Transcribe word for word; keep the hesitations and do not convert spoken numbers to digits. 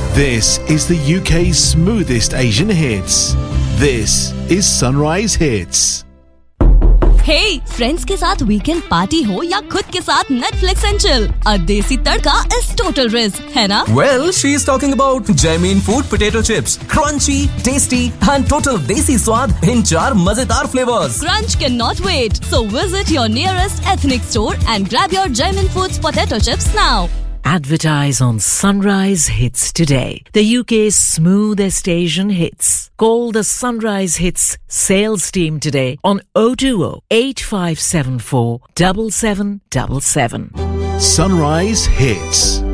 This is the U K's smoothest Asian hits. This is Sunrise Hits. Hey, friends के साथ weekend party हो या खुद के साथ Netflix and chill, a देसी तड़का is total risk, है ना? Well, she is talking about Jamin Food potato chips, crunchy, tasty, and total desi स्वाद in चार मजेदार flavors. Crunch cannot wait, so visit your nearest ethnic store and grab your Jamin Foods potato chips now. Advertise on Sunrise Hits today, the U K's smoothest Asian hits. Call the Sunrise Hits sales team today on oh two oh, eight five seven four, seven seven seven seven. Sunrise Hits.